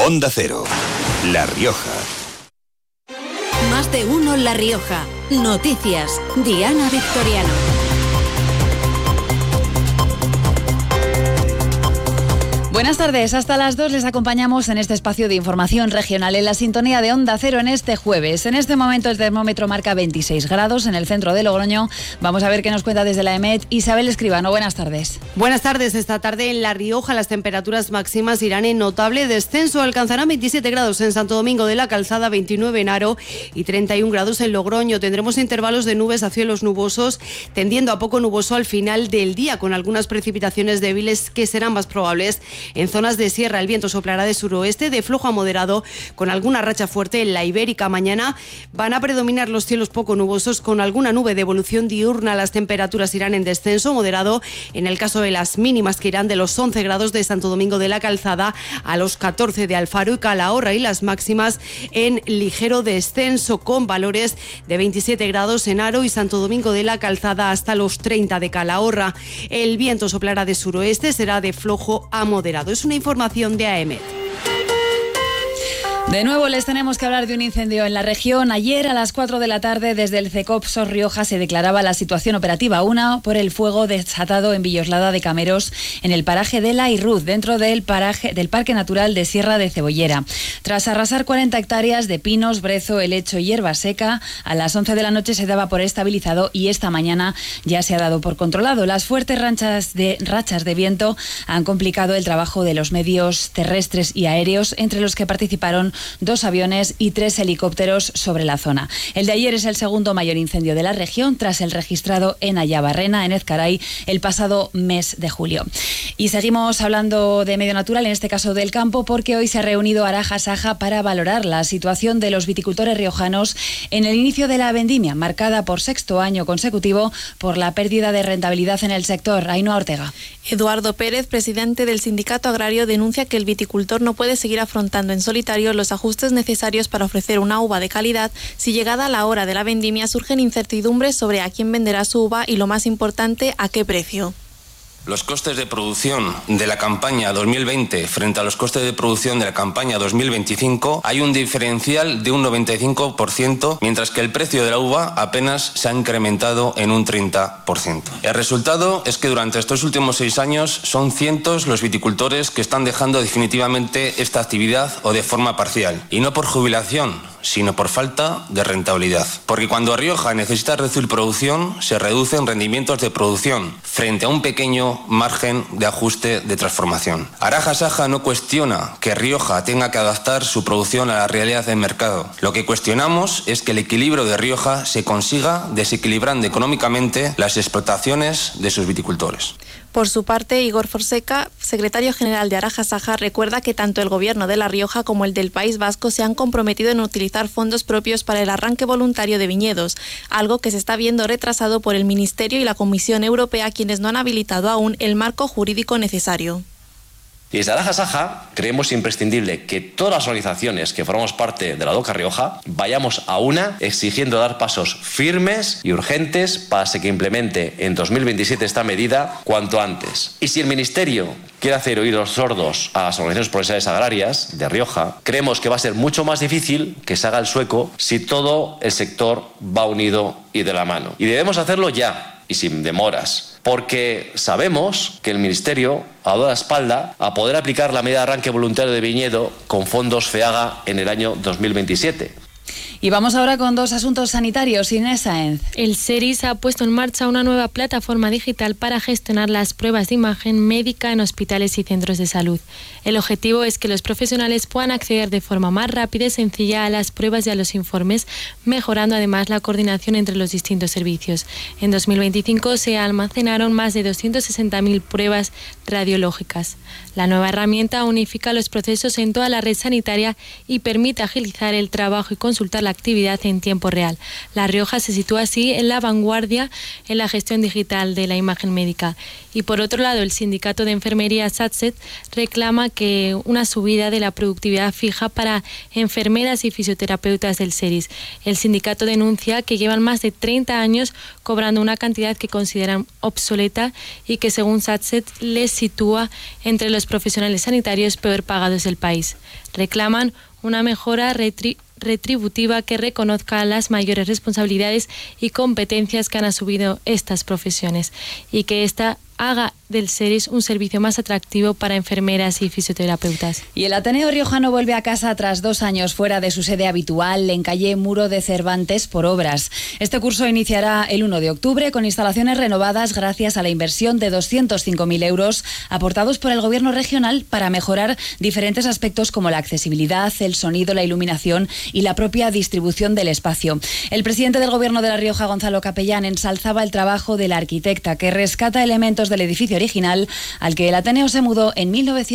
Onda Cero, La Rioja. Más de uno La Rioja. Noticias. Diana Victoriano. Buenas tardes, hasta las 2 les acompañamos en este espacio de información regional en la sintonía de Onda Cero en este jueves. En este momento el termómetro marca 26 grados en el centro de Logroño. Vamos a ver qué nos cuenta desde la EMET Isabel Escribano. Buenas tardes. Buenas tardes. Esta tarde en La Rioja las temperaturas máximas irán en notable descenso. Alcanzarán 27 grados en Santo Domingo de la Calzada, 29 en Haro y 31 grados en Logroño. Tendremos intervalos de nubes a cielos nubosos, tendiendo a poco nuboso al final del día, con algunas precipitaciones débiles que serán más probables en zonas de sierra. El viento soplará de suroeste de flojo a moderado, con alguna racha fuerte en la Ibérica. Mañana van a predominar los cielos poco nubosos, con alguna nube de evolución diurna. Las temperaturas irán en descenso moderado en el caso de las mínimas, que irán de los 11 grados de Santo Domingo de la Calzada a los 14 de Alfaro y Calahorra, y las máximas en ligero descenso, con valores de 27 grados en Haro y Santo Domingo de la Calzada hasta los 30 de Calahorra. El viento soplará de suroeste, será de flojo a moderado. Es una información de AEMET. De nuevo les tenemos que hablar de un incendio en la región. Ayer a las 4 de la tarde desde el CECOP Sos Rioja se declaraba la situación operativa 1 por el fuego desatado en Villoslada de Cameros, en el paraje de La Irruz, dentro del Parque Natural de Sierra de Cebollera. Tras arrasar 40 hectáreas de pinos, brezo, helecho y hierba seca, a las 11 de la noche se daba por estabilizado y esta mañana ya se ha dado por controlado. Las fuertes rachas de viento han complicado el trabajo de los medios terrestres y aéreos, entre los que participaron 2 aviones y 3 helicópteros sobre la zona. El de ayer es el segundo mayor incendio de la región, tras el registrado en Ayabarrena, en Ezcaray, el pasado mes de julio. Y seguimos hablando de medio natural, en este caso del campo, porque hoy se ha reunido Araja Saja para valorar la situación de los viticultores riojanos en el inicio de la vendimia, marcada por 6º año consecutivo por la pérdida de rentabilidad en el sector. Ainhoa Ortega. Eduardo Pérez, presidente del Sindicato Agrario, denuncia que el viticultor no puede seguir afrontando en solitario los ajustes necesarios para ofrecer una uva de calidad si, llegada la hora de la vendimia, surgen incertidumbres sobre a quién venderá su uva y, lo más importante, a qué precio. Los costes de producción de la campaña 2020 frente a los costes de producción de la campaña 2025 hay un diferencial de un 95%, mientras que el precio de la uva apenas se ha incrementado en un 30%. El resultado es que durante estos últimos 6 años son cientos los viticultores que están dejando definitivamente esta actividad o de forma parcial, y no por jubilación, sino por falta de rentabilidad. Porque cuando Rioja necesita reducir producción, se reducen rendimientos de producción frente a un pequeño margen de ajuste de transformación. Araja Saja no cuestiona que Rioja tenga que adaptar su producción a la realidad del mercado. Lo que cuestionamos es que el equilibrio de Rioja se consiga desequilibrando económicamente las explotaciones de sus viticultores. Por su parte, Igor Fonseca, secretario general de Araja Saja, recuerda que tanto el Gobierno de La Rioja como el del País Vasco se han comprometido en utilizar fondos propios para el arranque voluntario de viñedos, algo que se está viendo retrasado por el Ministerio y la Comisión Europea, quienes no han habilitado aún el marco jurídico necesario. Y desde Araja Saja creemos imprescindible que todas las organizaciones que formamos parte de la DOCA Rioja vayamos a una exigiendo dar pasos firmes y urgentes para que implemente en 2027 esta medida cuanto antes. Y si el Ministerio quiere hacer oídos sordos a las organizaciones profesionales agrarias de Rioja, creemos que va a ser mucho más difícil que se haga el sueco si todo el sector va unido y de la mano. Y debemos hacerlo ya y sin demoras, porque sabemos que el Ministerio ha dado la espalda a poder aplicar la medida de arranque voluntario de viñedo con fondos FEAGA en el año 2027. Y vamos ahora con 2 asuntos sanitarios. Inés Sáenz. El SERIS ha puesto en marcha una nueva plataforma digital para gestionar las pruebas de imagen médica en hospitales y centros de salud. El objetivo es que los profesionales puedan acceder de forma más rápida y sencilla a las pruebas y a los informes, mejorando además la coordinación entre los distintos servicios. En 2025 se almacenaron más de 260.000 pruebas radiológicas. La nueva herramienta unifica los procesos en toda la red sanitaria y permite agilizar el trabajo y consultar la actividad en tiempo real. La Rioja se sitúa así en la vanguardia en la gestión digital de la imagen médica. Y por otro lado, el sindicato de enfermería SATSET reclama que una subida de la productividad fija para enfermeras y fisioterapeutas del SERIS. El sindicato denuncia que llevan más de 30 años cobrando una cantidad que consideran obsoleta y que según SATSET les sitúa entre los profesionales sanitarios peor pagados del país. Reclaman una mejora retributiva que reconozca las mayores responsabilidades y competencias que han asumido estas profesiones y que esta haga del SERIS un servicio más atractivo para enfermeras y fisioterapeutas. Y el Ateneo riojano vuelve a casa tras 2 años fuera de su sede habitual en calle Muro de Cervantes por obras. Este curso iniciará el 1 de octubre con instalaciones renovadas gracias a la inversión de 205.000 euros aportados por el Gobierno regional para mejorar diferentes aspectos como la accesibilidad, el sonido, la iluminación y la propia distribución del espacio. El presidente del Gobierno de La Rioja, Gonzalo Capellán, ensalzaba el trabajo de la arquitecta que rescata elementos del edificio original al que el Ateneo se mudó en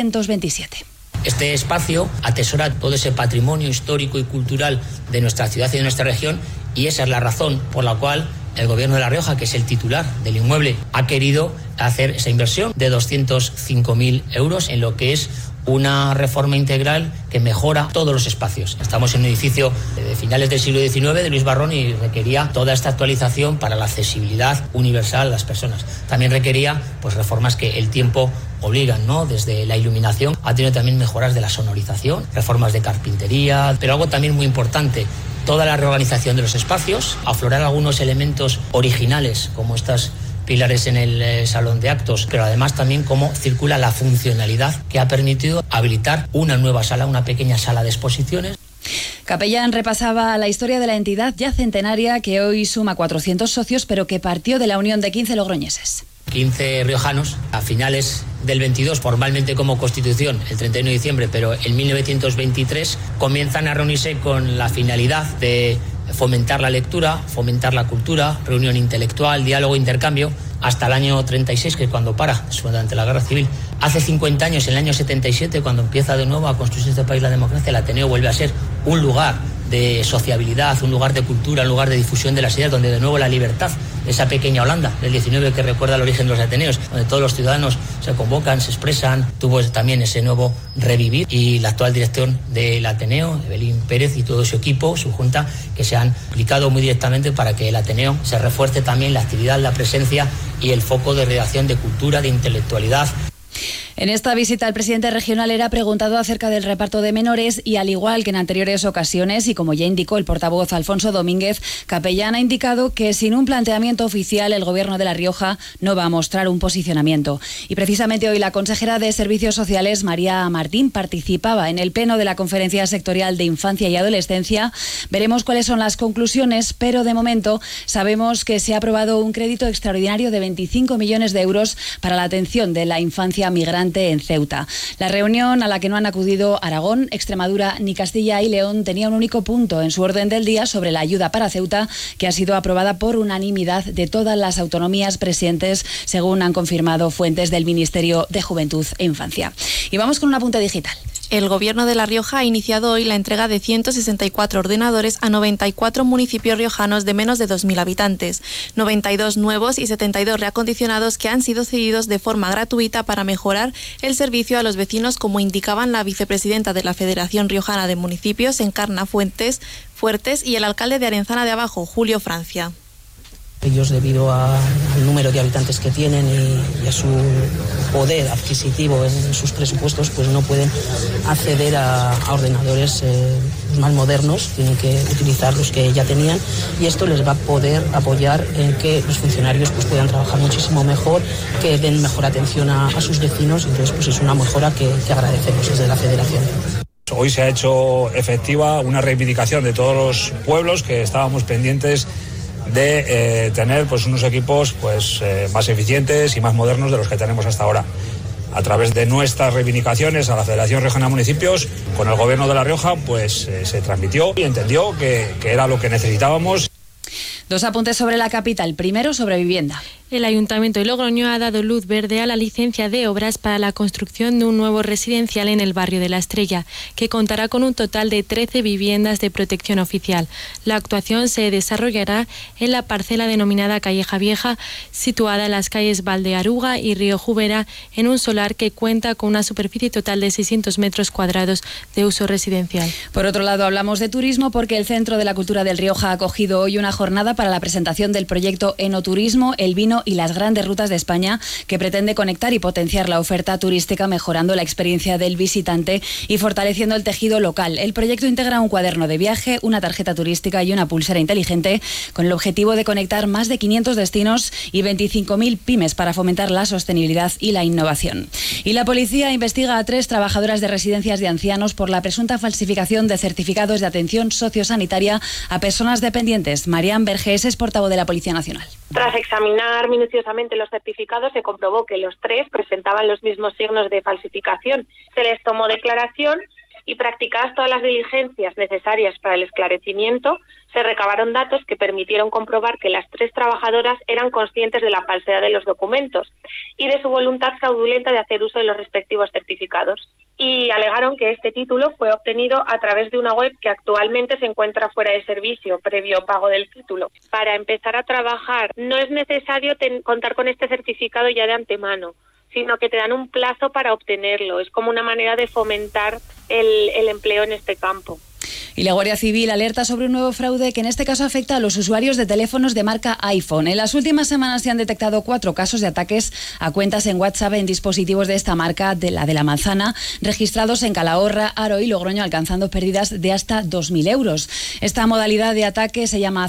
1927. Este espacio atesora todo ese patrimonio histórico y cultural de nuestra ciudad y de nuestra región, y esa es la razón por la cual el Gobierno de La Rioja, que es el titular del inmueble, ha querido hacer esa inversión de 205.000 euros en lo que es una reforma integral que mejora todos los espacios. Estamos en un edificio de finales del siglo XIX de Luis Barrón y requería toda esta actualización para la accesibilidad universal a las personas. También requería reformas que el tiempo obligan, ¿no? Desde la iluminación, ha tenido también mejoras de la sonorización, reformas de carpintería, pero algo también muy importante, toda la reorganización de los espacios, aflorar algunos elementos originales como estas pilares en el salón de actos, pero además también cómo circula la funcionalidad que ha permitido habilitar una nueva sala, una pequeña sala de exposiciones. Capellán repasaba la historia de la entidad ya centenaria que hoy suma 400 socios, pero que partió de la unión de 15 logroñeses. 15 riojanos a finales del 22, formalmente como constitución, el 31 de diciembre, pero en 1923 comienzan a reunirse con la finalidad de fomentar la lectura, fomentar la cultura, reunión intelectual, diálogo, intercambio, hasta el año 36, que es cuando para, durante la Guerra Civil. Hace 50 años, en el año 77, cuando empieza de nuevo a construirse este país la democracia, el Ateneo vuelve a ser un lugar de sociabilidad, un lugar de cultura, un lugar de difusión de las ideas, donde de nuevo la libertad, esa pequeña Holanda del 19 que recuerda el origen de los Ateneos, donde todos los ciudadanos se convocan, se expresan, tuvo también ese nuevo revivir, y la actual dirección del Ateneo, Evelyn Pérez y todo su equipo, su junta, que se han aplicado muy directamente para que el Ateneo se refuerce también la actividad, la presencia y el foco de redacción de cultura, de intelectualidad. En esta visita el presidente regional era preguntado acerca del reparto de menores y, al igual que en anteriores ocasiones, y como ya indicó el portavoz Alfonso Domínguez, Capellán ha indicado que sin un planteamiento oficial el Gobierno de La Rioja no va a mostrar un posicionamiento. Y precisamente hoy la consejera de Servicios Sociales, María Martín, participaba en el pleno de la Conferencia Sectorial de Infancia y Adolescencia. Veremos cuáles son las conclusiones, pero de momento sabemos que se ha aprobado un crédito extraordinario de 25 millones de euros para la atención de la infancia migrante en Ceuta. La reunión, a la que no han acudido Aragón, Extremadura ni Castilla y León, tenía un único punto en su orden del día sobre la ayuda para Ceuta, que ha sido aprobada por unanimidad de todas las autonomías presentes, según han confirmado fuentes del Ministerio de Juventud e Infancia. Y vamos con un apunte digital. El Gobierno de La Rioja ha iniciado hoy la entrega de 164 ordenadores a 94 municipios riojanos de menos de 2.000 habitantes, 92 nuevos y 72 reacondicionados que han sido cedidos de forma gratuita para mejorar el servicio a los vecinos, como indicaban la vicepresidenta de la Federación Riojana de Municipios, Encarna Fuertes, y el alcalde de Arenzana de Abajo, Julio Francia. Ellos, debido al número de habitantes que tienen y a su poder adquisitivo en sus presupuestos, pues no pueden acceder a ordenadores más modernos, tienen que utilizar los que ya tenían, y esto les va a poder apoyar en que los funcionarios pues puedan trabajar muchísimo mejor, que den mejor atención a sus vecinos. Entonces pues es una mejora que agradecemos desde la Federación. Hoy se ha hecho efectiva una reivindicación de todos los pueblos que estábamos pendientes de tener pues unos equipos más eficientes y más modernos de los que tenemos hasta ahora. A través de nuestras reivindicaciones a la Federación Riojana de Municipios, con el Gobierno de La Rioja, se transmitió y entendió que era lo que necesitábamos. Dos apuntes sobre la capital. Primero, sobre vivienda. El Ayuntamiento de Logroño ha dado luz verde a la licencia de obras para la construcción de un nuevo residencial en el barrio de La Estrella, que contará con un total de 13 viviendas de protección oficial. La actuación se desarrollará en la parcela denominada Calleja Vieja, situada en las calles Valdearuga y Río Jubera, en un solar que cuenta con una superficie total de 600 metros cuadrados de uso residencial. Por otro lado, hablamos de turismo porque el Centro de la Cultura del Rioja ha acogido hoy una jornada para la presentación del proyecto Enoturismo, el vino y las grandes rutas de España, que pretende conectar y potenciar la oferta turística, mejorando la experiencia del visitante y fortaleciendo el tejido local. El proyecto integra un cuaderno de viaje, una tarjeta turística y una pulsera inteligente, con el objetivo de conectar más de 500 destinos y 25.000 pymes para fomentar la sostenibilidad y la innovación. Y la policía investiga a 3 trabajadoras de residencias de ancianos por la presunta falsificación de certificados de atención sociosanitaria a personas dependientes. Marian Vergés es portavoz de la Policía Nacional. Tras examinar minuciosamente los certificados, se comprobó que los 3 presentaban los mismos signos de falsificación. Se les tomó declaración y, practicadas todas las diligencias necesarias para el esclarecimiento, se recabaron datos que permitieron comprobar que las 3 trabajadoras eran conscientes de la falsedad de los documentos y de su voluntad fraudulenta de hacer uso de los respectivos certificados. Y alegaron que este título fue obtenido a través de una web que actualmente se encuentra fuera de servicio, previo pago del título. Para empezar a trabajar no es necesario contar con este certificado ya de antemano, sino que te dan un plazo para obtenerlo. Es como una manera de fomentar el empleo en este campo. Y la Guardia Civil alerta sobre un nuevo fraude que en este caso afecta a los usuarios de teléfonos de marca iPhone. En las últimas semanas se han detectado 4 casos de ataques a cuentas en WhatsApp en dispositivos de esta marca, de la Manzana, registrados en Calahorra, Haro y Logroño, alcanzando pérdidas de hasta 2.000 euros. Esta modalidad de ataque se llama